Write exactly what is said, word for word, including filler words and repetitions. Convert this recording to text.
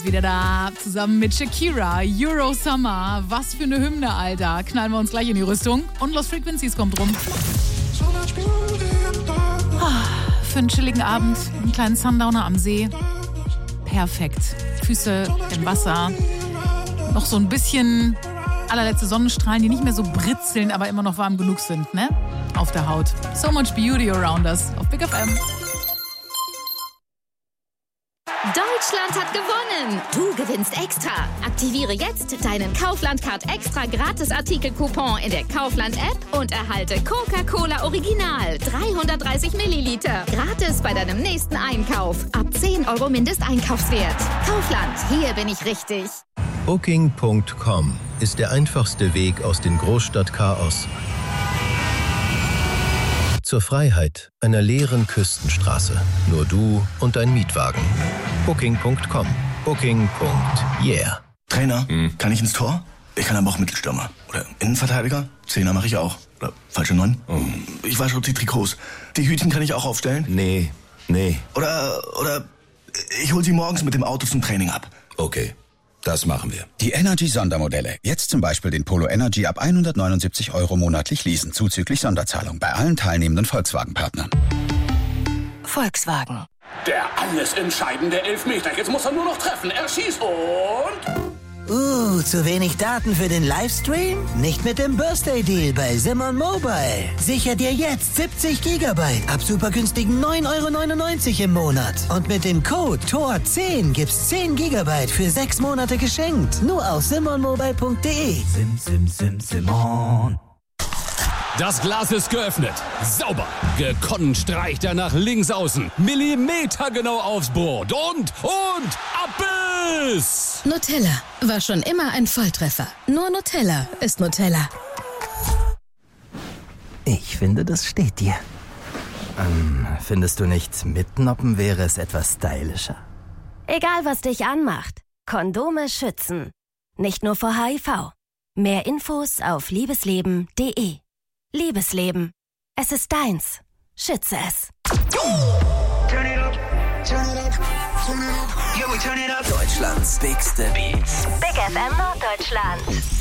Wieder da, zusammen mit Shakira, Euro Summer. Was für eine Hymne, Alter. Knallen wir uns gleich in die Rüstung. Und Lost Frequencies kommt rum. Für einen chilligen Abend, einen kleinen Sundowner am See. Perfekt. Füße im Wasser. Noch so ein bisschen allerletzte Sonnenstrahlen, die nicht mehr so britzeln, aber immer noch warm genug sind, ne? Auf der Haut. So much beauty around us. Auf Big F M. Deutschland hat gewonnen! Du gewinnst extra. Aktiviere jetzt deinen Kaufland-Card extra Gratis-Artikel-Coupon in der Kaufland-App und erhalte Coca-Cola Original dreihundertdreißig Milliliter. Gratis bei deinem nächsten Einkauf. Ab zehn Euro Mindesteinkaufswert. Kaufland, hier bin ich richtig. Booking Punkt com ist der einfachste Weg aus dem Großstadtchaos zur Freiheit einer leeren Küstenstraße. Nur du und dein Mietwagen. Booking Punkt com. Booking. Yeah. Trainer, hm. kann ich ins Tor? Ich kann aber auch Mittelstürmer. Oder Innenverteidiger? Zehner mache ich auch. Oder falsche Neun? Oh. Ich wasche auch die Trikots. Die Hütchen kann ich auch aufstellen? Nee, nee. Oder, oder ich hol sie morgens mit dem Auto zum Training ab. Okay. Das machen wir. Die Energy-Sondermodelle. Jetzt zum Beispiel den Polo Energy ab hundertneunundsiebzig Euro monatlich leasen, zuzüglich Sonderzahlung bei allen teilnehmenden Volkswagen-Partnern. Volkswagen. Der alles entscheidende Elfmeter. Jetzt muss er nur noch treffen. Er schießt und... Uh, zu wenig Daten für den Livestream? Nicht mit dem Birthday-Deal bei Simon Mobile. Sicher dir jetzt siebzig Gigabyte ab super günstigen neun Euro neunundneunzig im Monat. Und mit dem Code T O R zehn gibt's zehn Gigabyte für sechs Monate geschenkt. Nur auf simonmobile punkt de. Sim, sim, sim, Simon. Das Glas ist geöffnet. Sauber. Gekonnt streicht er nach links außen. Millimetergenau aufs Brot. Und, und, Abbiss! Nutella war schon immer ein Volltreffer. Nur Nutella ist Nutella. Ich finde, das steht dir. Ähm, findest du nicht, mitnoppen wäre es etwas stylischer? Egal, was dich anmacht. Kondome schützen. Nicht nur vor H I V. Mehr Infos auf liebesleben punkt de. Liebesleben. Es ist deins. Schütze es. Turn it up, turn it up, turn it up. Yeah, we turn it up. Deutschlands bigste Beats. Big F M Norddeutschland.